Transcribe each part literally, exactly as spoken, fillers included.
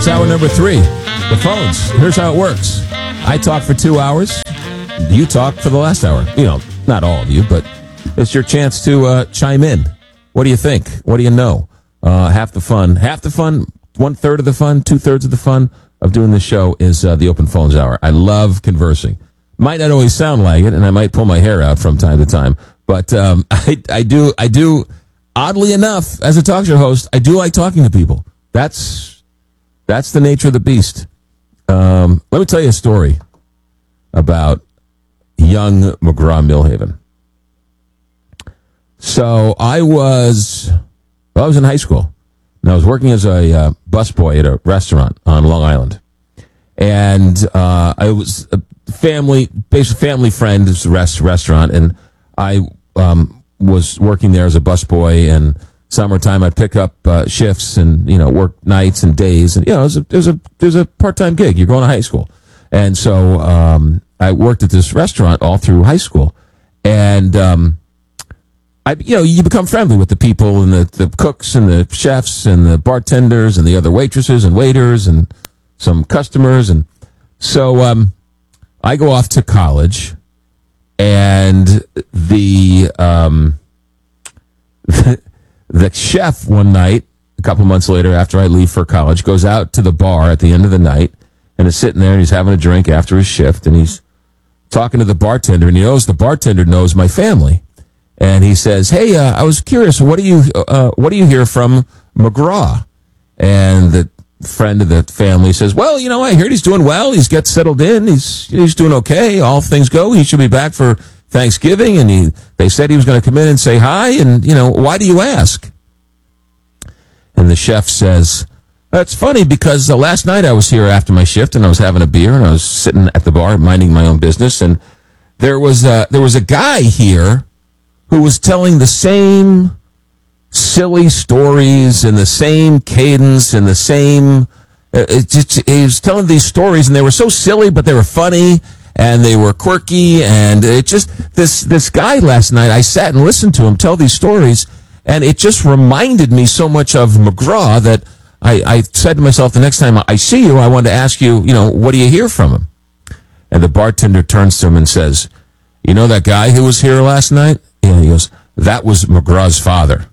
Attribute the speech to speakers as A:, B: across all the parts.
A: It's hour number three. The phones. Here's how it works. I talk for two hours. You talk for the last hour. You know, not all of you, but it's your chance to uh, chime in. What do you think? What do you know? Uh, half the fun, half the fun, one third of the fun, two thirds of the fun of doing this show is uh, the open phones hour. I love conversing. Might not always sound like it, and I might pull my hair out from time to time, but um, I, I do, I do. Oddly enough, as a talk show host, I do like talking to people. That's that's the nature of the beast. Um, let me tell you a story about young McGraw-Millhaven. So I was, well, I was in high school, and I was working as a uh, busboy at a restaurant on Long Island. And uh, I was a family, basically family friend of the rest, restaurant, and I um, was working there as a busboy, and summertime I'd pick up uh, shifts and, you know, work nights and days. And, you know, it was a, it was a, it was a part-time gig. You're going to high school. And so um, I worked at this restaurant all through high school. And, um, I, you know, you become friendly with the people and the, the cooks and the chefs and the bartenders and the other waitresses and waiters and some customers. And so um, I go off to college, and the, um, the the chef one night, a couple months later after I leave for college, goes out to the bar at the end of the night and is sitting there and he's having a drink after his shift, and he's talking to the bartender, and he knows the bartender knows my family. And he says, "Hey, uh, I was curious. What do you uh, what do you hear from McGraw?" And the friend of the family says, "Well, you know, I heard he's doing well. He's got settled in. He's he's doing okay. All things go. He should be back for Thanksgiving." And he they said he was going to come in and say hi. And you know, why do you ask? And the chef says, "That's funny because uh, last night I was here after my shift and I was having a beer and I was sitting at the bar minding my own business, and there was a, there was a guy here who was telling the same silly stories and the same cadence and the same, uh, it just, he was telling these stories, and they were so silly, but they were funny and they were quirky, and it just, this, this guy last night, I sat and listened to him tell these stories, and it just reminded me so much of McGraw that I, I said to myself, the next time I see you, I want to ask you, you know, what do you hear from him?" And the bartender turns to him and says, "You know that guy who was here last night?" And he goes, "That was McGraw's father."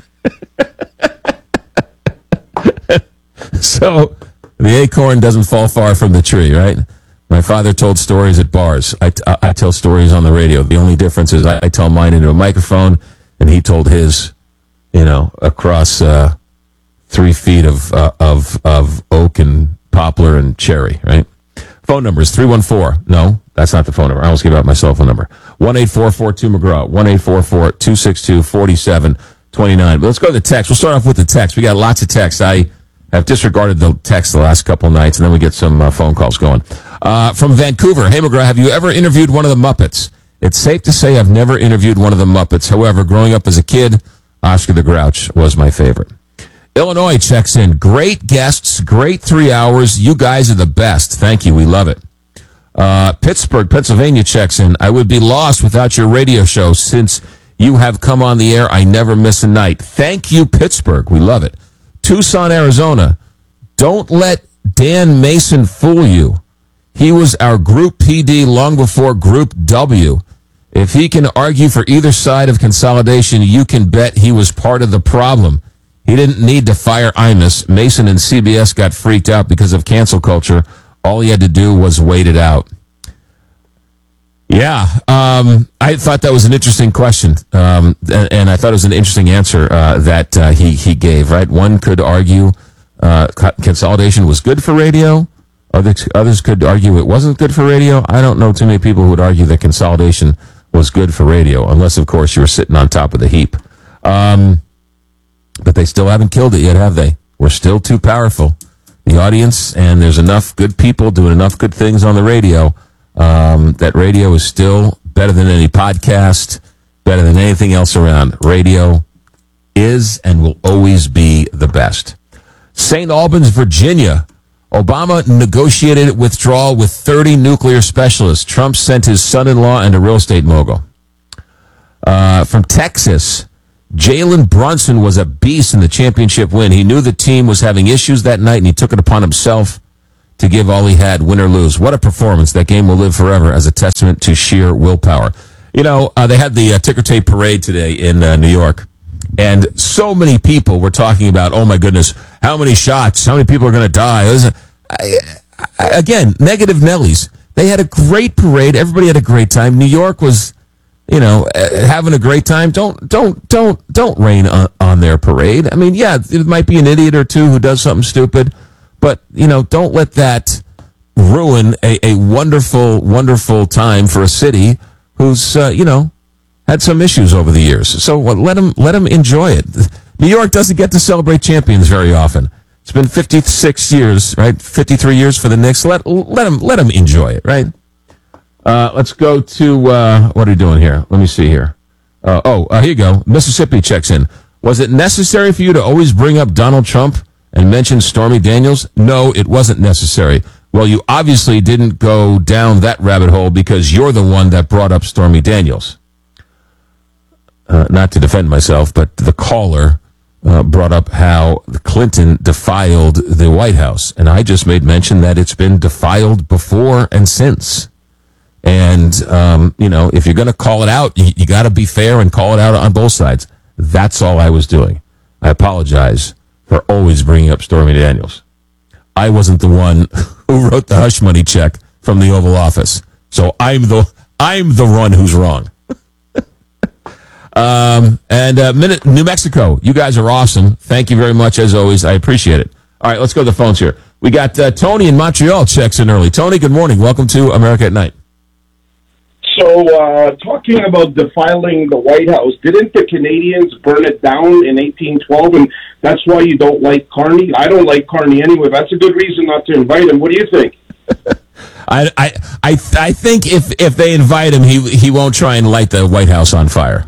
A: So the acorn doesn't fall far from the tree, right? My father told stories at bars. I, t- I tell stories on the radio. The only difference is I, I tell mine into a microphone, and he told his, you know, across uh, three feet of uh, of of oak and poplar and cherry, right? Phone number is three one four. No, that's not the phone number. I almost gave out my cell phone number. one eight four four two McGraw. one eight four four two six two four seven two nine. But let's go to the text. We'll start off with the text. We got lots of texts. I have disregarded the text the last couple of nights, and then we get some uh, phone calls going. Uh, from Vancouver. "Hey, McGraw, have you ever interviewed one of the Muppets? It's safe to say I've never interviewed one of the Muppets. However, growing up as a kid, Oscar the Grouch was my favorite." Illinois checks in. "Great guests, great three hours. You guys are the best. Thank you. We love it." Uh, Pittsburgh, Pennsylvania checks in. "I would be lost without your radio show. Since you have come on the air, I never miss a night. Thank you, Pittsburgh. We love it." Tucson, Arizona. "Don't let Dan Mason fool you. He was our Group P D long before Group W. If he can argue for either side of consolidation, you can bet he was part of the problem. He didn't need to fire Imus. Mason and C B S got freaked out because of cancel culture. All he had to do was wait it out." Yeah, um, I thought that was an interesting question, um, and, and I thought it was an interesting answer uh, that uh, he, he gave, right? One could argue uh, consolidation was good for radio. Others, others could argue it wasn't good for radio. I don't know too many people who would argue that consolidation was good for radio, unless, of course, you were sitting on top of the heap. Um, but they still haven't killed it yet, have they? We're still too powerful. The audience, and there's enough good people doing enough good things on the radio, um, that radio is still better than any podcast, better than anything else around. Radio is and will always be the best. Saint Albans, Virginia. Obama negotiated withdrawal with thirty nuclear specialists. Trump sent his son-in-law and a real estate mogul. Uh, from Texas, Jalen Brunson was a beast in the championship win. He knew the team was having issues that night, and he took it upon himself to give all he had, win or lose. What a performance. That game will live forever as a testament to sheer willpower. You know, uh, they had the uh, ticker tape parade today in uh, New York, and so many people were talking about, oh, my goodness, how many shots, how many people are going to die. It was, I, I, again, negative Nellies. They had a great parade. Everybody had a great time. New York was, you know, uh, having a great time. Don't, don't, don't, don't rain on, on their parade. I mean, yeah, it might be an idiot or two who does something stupid, but, you know, don't let that ruin a, a wonderful, wonderful time for a city who's, uh, you know, had some issues over the years. So well, let them, let them enjoy it. New York doesn't get to celebrate champions very often. It's been fifty-six years, right? fifty-three years for the Knicks. Let, let them, let them enjoy it, right? Uh, let's go to, uh, what are you doing here? Let me see here. Uh, oh, uh, here you go. Mississippi checks in. Was it necessary for you to always bring up Donald Trump and mention Stormy Daniels? No, it wasn't necessary. Well, you obviously didn't go down that rabbit hole because you're the one that brought up Stormy Daniels. Uh, not to defend myself, but the caller uh, brought up how Clinton defiled the White House. And I just made mention that it's been defiled before and since. And, um, you know, if you're going to call it out, you, you got to be fair and call it out on both sides. That's all I was doing. I apologize for always bringing up Stormy Daniels. I wasn't the one who wrote the hush money check from the Oval Office. So I'm the I'm the one who's wrong. um, and uh, minute, New Mexico, you guys are awesome. Thank you very much, as always. I appreciate it. All right, let's go to the phones here. We got uh, Tony in Montreal checks in early. Tony, good morning. Welcome to America at Night.
B: So, uh, talking about defiling the White House, didn't the Canadians burn it down in eighteen twelve, and that's why you don't like Carney? I don't like Carney anyway. That's a good reason not to invite him. What do you think?
A: I, I, I, I think if, if they invite him, he he won't try and light the White House on fire.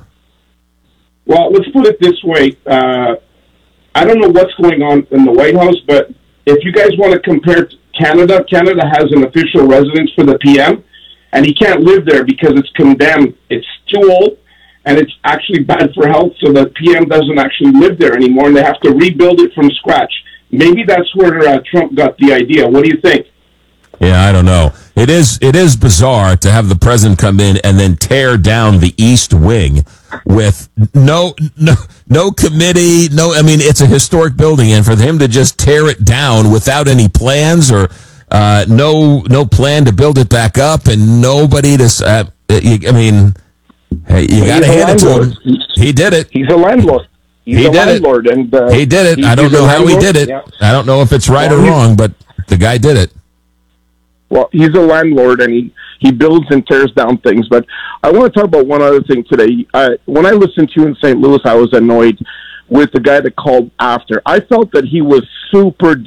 B: Well, let's put it this way. Uh, I don't know what's going on in the White House, but if you guys want to compare to Canada, Canada has an official residence for the P M, and he can't live there because it's condemned. It's too old, and it's actually bad for health, so the P M doesn't actually live there anymore, and they have to rebuild it from scratch. Maybe that's where uh, Trump got the idea. What do you think?
A: Yeah, I don't know. It is it is bizarre to have the president come in and then tear down the East Wing with no no no committee. No, I mean, it's a historic building, and for him to just tear it down without any plans or uh, no no plan to build it back up, and nobody to. Uh, I mean, hey, you got to hand it to him. He did it.
B: He's a landlord. He's
A: he
B: a
A: did
B: landlord,
A: it.
B: and uh,
A: he did it.
B: He,
A: I don't know how he did it.
B: Yeah.
A: I don't know if it's right
B: well,
A: or wrong, but the guy did it.
B: Well, he's a landlord, and he, he builds and tears down things. But I want to talk about one other thing today. I, when I listened to you in Saint Louis, I was annoyed with the guy that called after. I felt that he was super,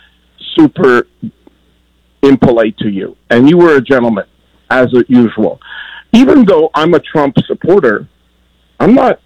B: super impolite to you, and you were a gentleman, as usual. Even though I'm a Trump supporter, I'm not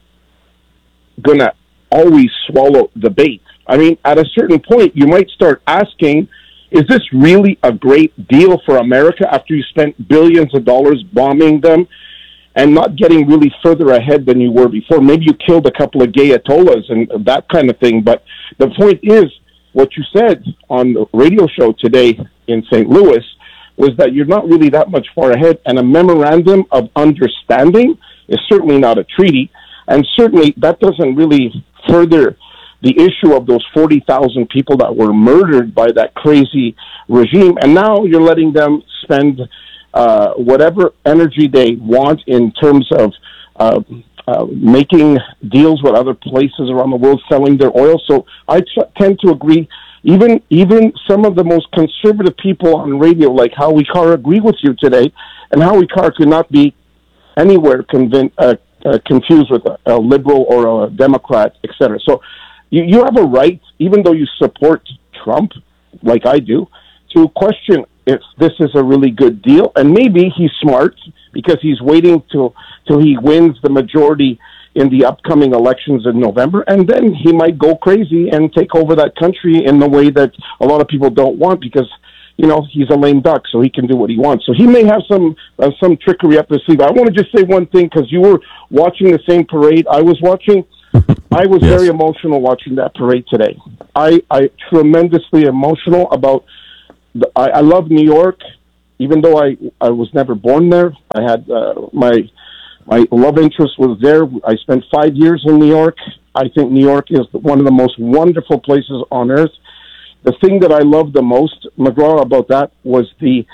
B: going to always swallow the bait. I mean, at a certain point, you might start asking, is this really a great deal for America after you spent billions of dollars bombing them and not getting really further ahead than you were before? Maybe you killed a couple of Ayatollahs and that kind of thing. But the point is, what you said on the radio show today in Saint Louis was that you're not really that much far ahead, and a memorandum of understanding is certainly not a treaty, and certainly that doesn't really further the issue of those forty thousand people that were murdered by that crazy regime. And now you're letting them spend uh, whatever energy they want in terms of uh, uh, making deals with other places around the world, selling their oil. So I t- tend to agree. Even even some of the most conservative people on radio, like Howie Carr, agree with you today. And Howie Carr could not be anywhere convinced, uh, uh, confused with a, a liberal or a Democrat, et cetera. So You, you have a right, even though you support Trump, like I do, to question if this is a really good deal. And maybe he's smart because he's waiting till till he wins the majority in the upcoming elections in November, and then he might go crazy and take over that country in the way that a lot of people don't want because, you know, he's a lame duck, so he can do what he wants. So he may have some uh, some trickery up his sleeve. I want to just say one thing, because you were watching the same parade I was watching. I was
A: Yes.
B: very emotional watching that parade today. I, I tremendously emotional about. The, I, I love New York, even though I, I was never born there. I had uh, my my love interest was there. I spent five years in New York. I think New York is one of the most wonderful places on earth. The thing that I loved the most, McGraw, about that was the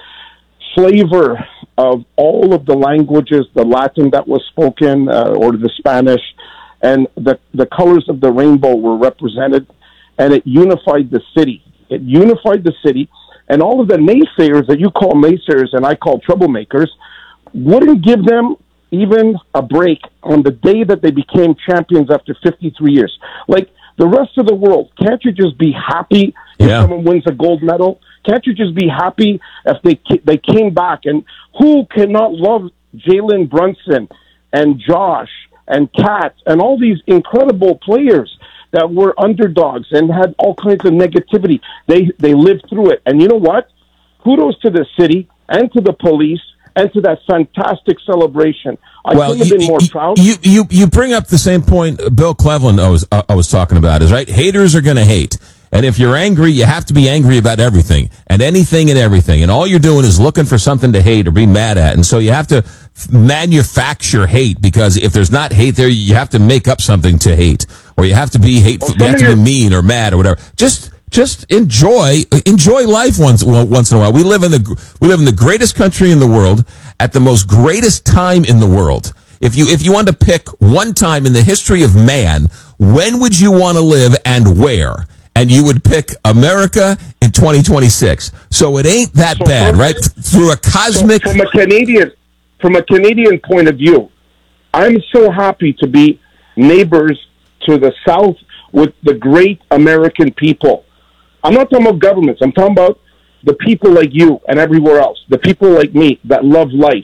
B: flavor of all of the languages, the Latin that was spoken, uh, or the Spanish, and the the colors of the rainbow were represented, and it unified the city. It unified the city, and all of the naysayers that you call naysayers and I call troublemakers wouldn't give them even a break on the day that they became champions after fifty-three years. Like the rest of the world, can't you just be happy if
A: Yeah.
B: someone wins a gold medal? Can't you just be happy if they they came back? And who cannot love Jalen Brunson and Josh and Kat and all these incredible players that were underdogs and had all kinds of negativity? They they lived through it. And you know what? Kudos to the city and to the police and to that fantastic celebration. I
A: Well,
B: couldn't
A: you,
B: have been more
A: you,
B: proud.
A: you, you, you bring up the same point Bill Cleveland I was, uh, I was talking about, is right. Haters are going to hate. And if you're angry, you have to be angry about everything and anything and everything. And all you're doing is looking for something to hate or be mad at. And so you have to f- manufacture hate, because if there's not hate there, you have to make up something to hate, or you have to be hateful.
B: Well,
A: you have to
B: some
A: be
B: of
A: mean or mad or whatever. Just, just enjoy, enjoy life once, well, once in a while. We live in the, we live in the greatest country in the world at the most greatest time in the world. If you, if you wanted to pick one time in the history of man, when would you want to live and where? And you would pick America in twenty twenty-six. So it ain't that
B: So
A: bad,
B: from-
A: right? Through a cosmic...
B: From a Canadian, from a Canadian point of view, I'm so happy to be neighbors to the South with the great American people. I'm not talking about governments. I'm talking about the people like you and everywhere else, the people like me that love life.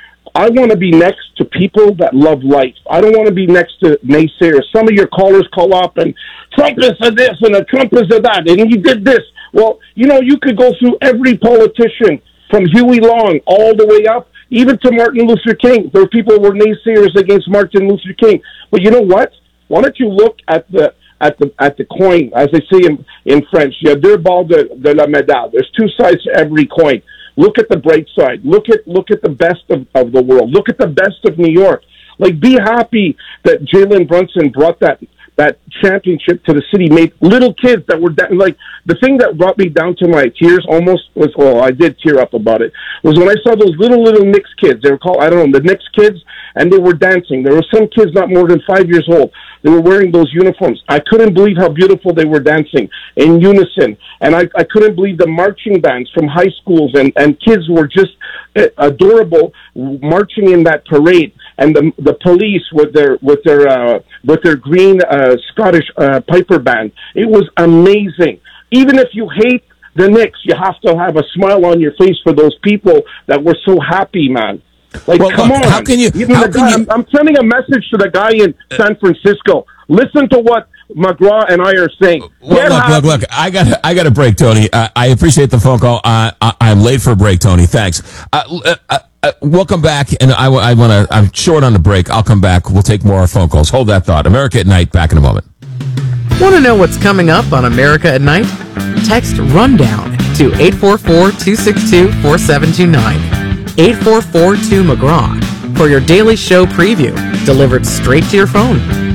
B: I want to be next to people that love life. I don't want to be next to naysayers. Some of your callers call up and Trump is a this and a Trump is a that, and he did this. Well, you know, you could go through every politician from Huey Long all the way up, even to Martin Luther King. There were people who were naysayers against Martin Luther King. But you know what? Why don't you look at the at the at the coin, as they say in, in French, il y a deux bords de, de la médaille. There's two sides to every coin. Look at the bright side. Look at look at the best of, of the world. Look at the best of New York. Like, be happy that Jalen Brunson brought that that championship to the city. Made little kids that were da- like the thing that brought me down to my tears almost was, well, I did tear up about it, was when I saw those little little Knicks kids. They were called, I don't know, the Knicks kids, and they were dancing. There were some kids not more than five years old. They were wearing those uniforms. I couldn't believe how beautiful they were dancing in unison. And I, I couldn't believe the marching bands from high schools and, and kids were just adorable marching in that parade. And the the police with their with their uh, with their green uh, Scottish uh, Piper band. It was amazing. Even if you hate the Knicks, you have to have a smile on your face for those people that were so happy, man. Like,
A: Well,
B: come
A: look,
B: on.
A: how can you-
B: Even
A: how
B: the
A: can
B: guy,
A: you-
B: I'm, I'm sending a message to the guy in San Francisco. Listen to what McGraw and I are saying.
A: Well,
B: Get
A: look,
B: happy.
A: look, look, I got, I got a break, Tony. Uh, I appreciate the phone call. Uh, I, I'm late for a break, Tony. Thanks. Uh, uh, uh, we'll come back, and I, I want to. I'm short on the break. I'll come back. We'll take more phone calls. Hold that thought. America at Night. Back in a moment.
C: Want to know what's coming up on America at Night? Text RUNDOWN to eight four four, two six two, four seven two nine. eight four four two McGraw for your daily show preview delivered straight to your phone.